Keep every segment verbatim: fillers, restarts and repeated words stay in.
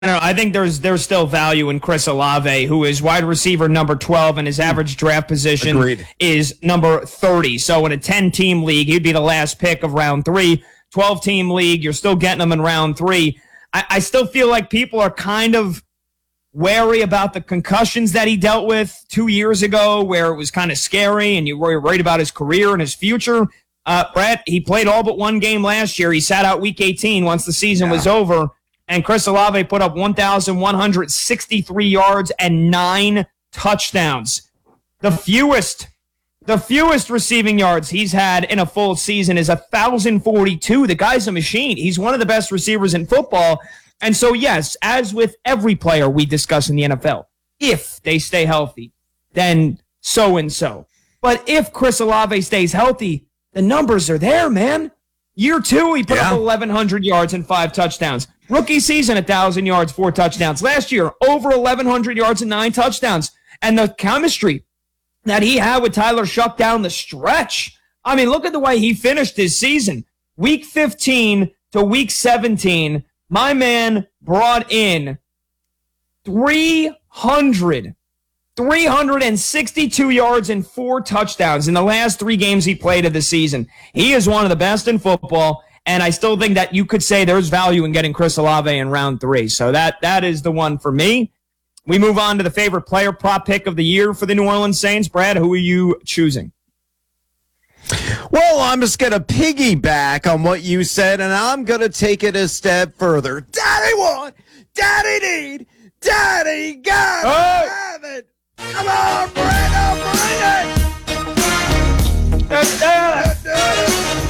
know. I think there's there's still value in Chris Olave, who is wide receiver number twelve, and his average draft position Agreed. is number thirty. So in a ten-team league, he'd be the last pick of round three. twelve-team league, you're still getting him in round three. I, I still feel like people are kind of wary about the concussions that he dealt with two years ago, where it was kind of scary, and you were worried about his career and his future. Uh, Brett, he played all but one game last year. He sat out week eighteen once the season yeah. was over. And Chris Olave put up one thousand one hundred sixty-three yards and nine touchdowns. The fewest, the fewest receiving yards he's had in a full season is one thousand forty-two. The guy's a machine. He's one of the best receivers in football. And so, yes, as with every player we discuss in the N F L, if they stay healthy, then so-and-so. But if Chris Olave stays healthy, the numbers are there, man. Year two, he put yeah. up eleven hundred yards and five touchdowns. Rookie season, one thousand yards, four touchdowns. Last year, over eleven hundred yards and nine touchdowns. And the chemistry that he had with Tyler Shuck down the stretch. I mean, look at the way he finished his season. Week fifteen to week seventeen, my man brought in three hundred, three hundred sixty-two yards and four touchdowns in the last three games he played of the season. He is one of the best in football. And I still think that you could say there's value in getting Chris Olave in round three. So that that is the one for me. We move on to the favorite player prop pick of the year for the New Orleans Saints. Brad, who are you choosing? Well, I'm just going to piggyback on what you said, and I'm going to take it a step further. Daddy want, Daddy need, Daddy got oh. have it. Come on, bring it, bring it. Da, da. Da, da.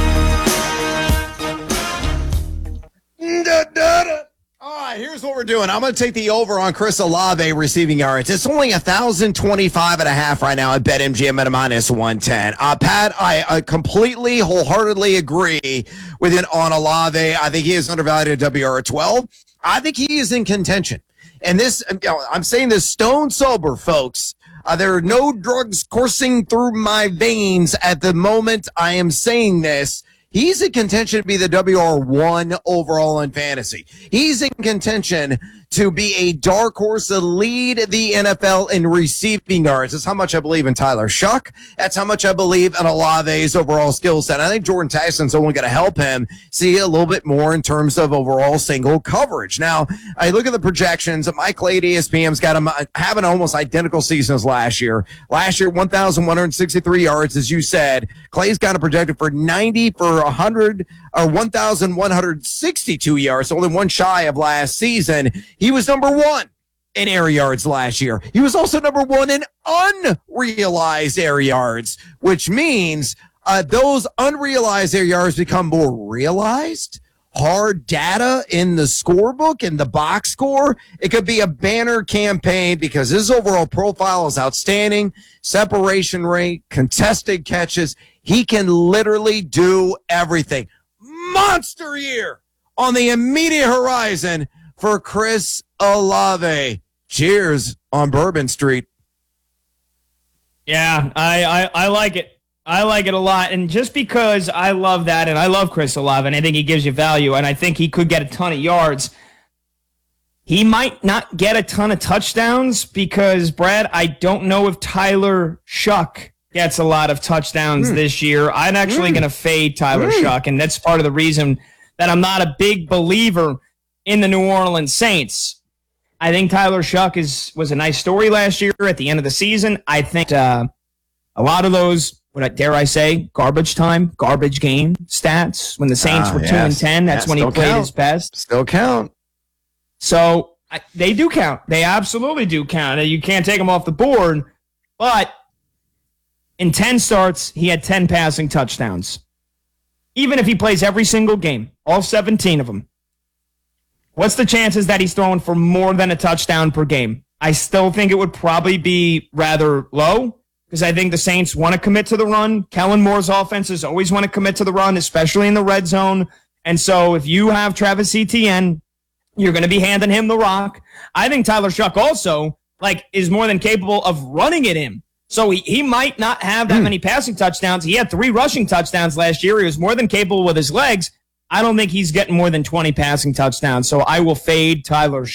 Da, da, da. All right, here's what we're doing. I'm going to take the over on Chris Olave receiving yards. It's only one thousand twenty-five and a half right now at BetMGM at a minus one ten. Uh, Pat, I uh, completely, wholeheartedly agree with you on Olave. I think he is undervalued at W R twelve. I think he is in contention. And this, you know, I'm saying this stone sober, folks. Uh, there are no drugs coursing through my veins at the moment I am saying this. He's in contention to be the W R one overall in fantasy. He's in contention to be a dark horse to lead the N F L in receiving yards. That's how much I believe in Tyler Shuck. That's how much I believe in Olave's overall skill set. I think Jordan Tyson's only going to help him see a little bit more in terms of overall single coverage. Now, I look at the projections. Mike Lade, E S P N's got him having almost identical season as last year. Last year, one thousand one hundred sixty-three yards, as you said. Clay's got him projected for ninety for one hundred or one thousand one hundred sixty-two yards, only one shy of last season. He was number one in air yards last year. He was also number one in unrealized air yards, which means uh, those unrealized air yards become more realized. Hard data in the scorebook, in the box score. It could be a banner campaign because his overall profile is outstanding. Separation rate, contested catches. He can literally do everything. Monster year on the immediate horizon for Chris Olave. Cheers on Bourbon Street. Yeah, I, I, I like it. I like it a lot. And just because I love that, and I love Chris Olave, and I think he gives you value, and I think he could get a ton of yards, he might not get a ton of touchdowns because, Brad, I don't know if Tyler Shuck gets a lot of touchdowns mm. this year. I'm actually mm. going to fade Tyler mm. Shuck, and that's part of the reason that I'm not a big believer in the New Orleans Saints. I think Tyler Shuck is was a nice story last year at the end of the season. I think uh, a lot of those, what dare I say, garbage time, garbage game stats, when the Saints uh, were yes. two and ten, that's yeah, when he played count. his best. Still count. So I, they do count. They absolutely do count. You can't take them off the board, but in ten starts, he had ten passing touchdowns. Even if he plays every single game, all seventeen of them, what's the chances that he's throwing for more than a touchdown per game? I still think it would probably be rather low because I think the Saints want to commit to the run. Kellen Moore's offenses always want to commit to the run, especially in the red zone. And so if you have Travis Etienne, you're going to be handing him the rock. I think Tyler Shuck also like is more than capable of running at him. So he, he might not have that mm. many passing touchdowns. He had three rushing touchdowns last year. He was more than capable with his legs. I don't think he's getting more than twenty passing touchdowns. So I will fade Tyler